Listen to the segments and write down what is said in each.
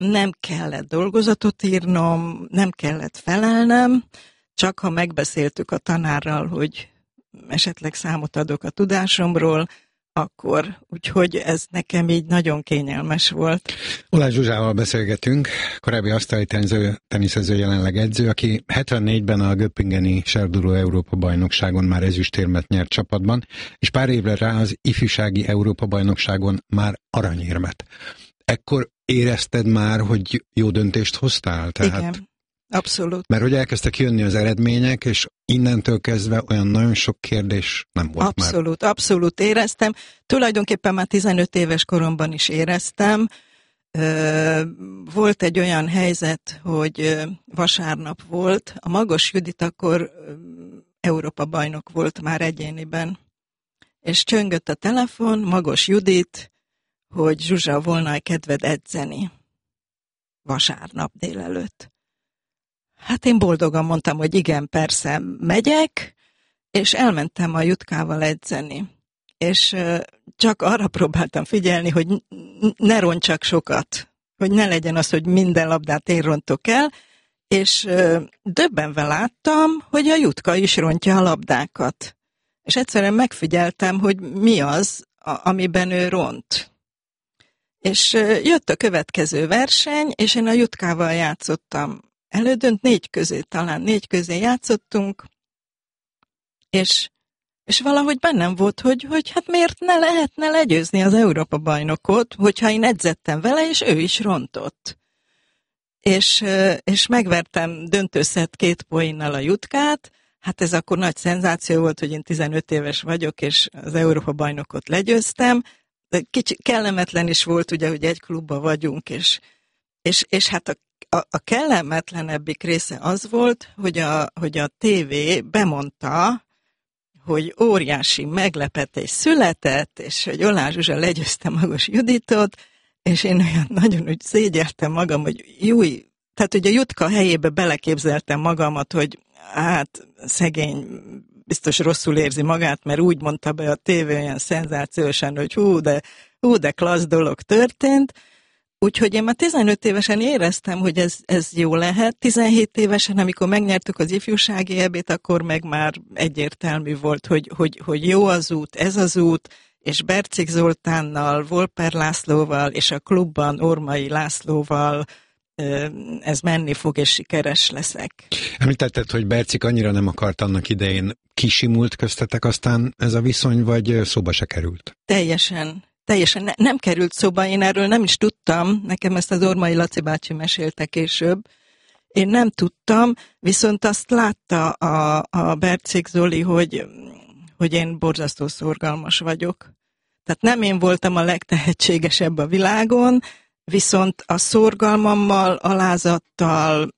nem kellett dolgozatot írnom, nem kellett felelnem, csak ha megbeszéltük a tanárral, hogy esetleg számot adok a tudásomról, akkor, úgyhogy ez nekem így nagyon kényelmes volt. Oláh Zsuzsával beszélgetünk, korábbi asztali teniszező, jelenleg edző, aki 74-ben a Göppingeni Serduló Európa-bajnokságon már ezüstérmet nyert csapatban, és pár évre rá az ifjúsági Európa-bajnokságon már aranyérmet. Ekkor érezted már, hogy jó döntést hoztál? Tehát... Igen. Abszolút. Mert hogy elkezdtek jönni az eredmények, és innentől kezdve olyan nagyon sok kérdés nem volt abszolút, már. Abszolút éreztem. Tulajdonképpen már 15 éves koromban is éreztem. Volt egy olyan helyzet, hogy vasárnap volt. A Magos Judit akkor Európa bajnok volt már egyéniben. És csöngött a telefon, Magos Judit, hogy Zsuzsa, volna kedved edzeni vasárnap délelőtt. Hát én boldogan mondtam, hogy igen, persze, megyek, és elmentem a Jutkával edzeni. És csak arra próbáltam figyelni, hogy ne roncsak sokat, hogy ne legyen az, hogy minden labdát én rontok el, és döbbenve láttam, hogy a Jutka is rontja a labdákat. És egyszerűen megfigyeltem, hogy mi az, amiben ő ront. És jött a következő verseny, és én a Jutkával játszottam. Elődönt 4 közé játszottunk, és valahogy bennem volt, hogy hát miért ne lehetne legyőzni az Európa-bajnokot, hogyha én edzettem vele, és ő is rontott. És megvertem döntőszett 2 poénnal a Jutkát, hát ez akkor nagy szenzáció volt, hogy én 15 éves vagyok, és az Európa-bajnokot legyőztem. Kicsi kellemetlen is volt, ugye, hogy egy klubban vagyunk, és hát a kellemetlenebbik része az volt, hogy a TV bemondta, hogy óriási meglepetés született, és hogy Oláh Zsuzsa legyőzte Magos Juditot, és én olyan nagyon úgy szégyeltem magam, hogy tehát hogy a Jutka helyébe beleképzeltem magamat, hogy hát szegény biztos rosszul érzi magát, mert úgy mondta be a tévé olyan szenzációsan, hogy hú de klassz dolog történt. Úgyhogy én már 15 évesen éreztem, hogy ez jó lehet. 17 évesen, amikor megnyertük az ifjúsági EB-t, akkor meg már egyértelmű volt, hogy jó az út, ez az út, és Bercik Zoltánnal, Volper Lászlóval, és a klubban Ormai Lászlóval ez menni fog, és sikeres leszek. Említetted, hogy Bercik annyira nem akart annak idején, kisimult köztetek aztán ez a viszony, vagy szóba se került? Teljesen nem került szóba, én erről nem is tudtam, nekem ezt az Ormai Laci bácsi mesélte később. Én nem tudtam, viszont azt látta a Bercik Zoli, hogy én borzasztó szorgalmas vagyok. Tehát nem én voltam a legtehetségesebb a világon, viszont a szorgalmammal, alázattal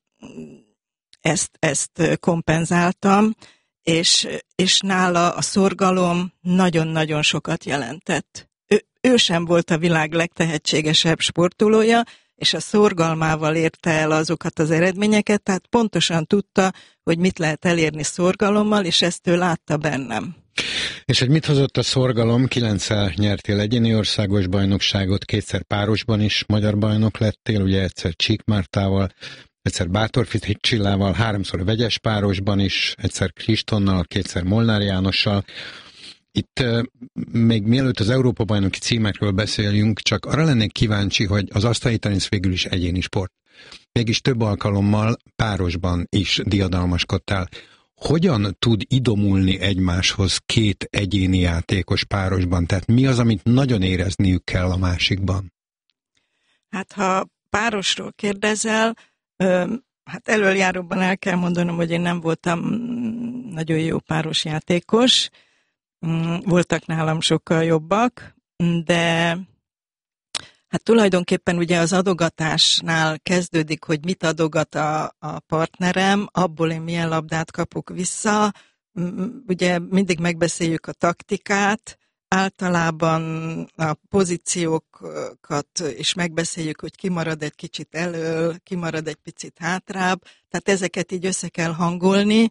ezt kompenzáltam, és nála a szorgalom nagyon-nagyon sokat jelentett. Ő sem volt a világ legtehetségesebb sportolója, és a szorgalmával érte el azokat az eredményeket, tehát pontosan tudta, hogy mit lehet elérni szorgalommal, és ezt ő látta bennem. És hogy mit hozott a szorgalom? 9-szer nyertél egyéni országos bajnokságot, 2-szer párosban is magyar bajnok lettél, ugye egyszer Csík Mártával, egyszer Bátorfi Csillával, 3-szor vegyes párosban is, egyszer Kristonnal, 2-szer Molnár Jánossal. Itt még mielőtt az Európa-bajnoki címekről beszéljünk, csak arra lennék kíváncsi, hogy az asztali tenisz végül is egyéni sport. Mégis több alkalommal párosban is diadalmaskodtál. Hogyan tud idomulni egymáshoz 2 egyéni játékos párosban? Tehát mi az, amit nagyon érezniük kell a másikban? Hát ha párosról kérdezel, hát elöljáróban el kell mondanom, hogy én nem voltam nagyon jó páros játékos. Voltak nálam sokkal jobbak, de hát tulajdonképpen ugye az adogatásnál kezdődik, hogy mit adogat a partnerem, abból én milyen labdát kapok vissza. Ugye mindig megbeszéljük a taktikát, általában a pozíciókat is megbeszéljük, hogy ki marad egy kicsit elől, ki marad egy picit hátrább, tehát ezeket így össze kell hangolni,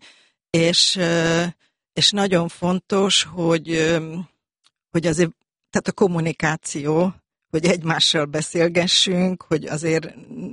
és nagyon fontos, hogy azért, tehát a kommunikáció, hogy egymással beszélgessünk, hogy azért